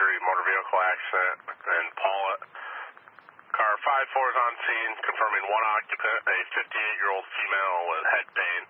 motor vehicle accident in Paula. Car 5-4 is on scene, confirming one occupant, a 58-year-old female with head pain.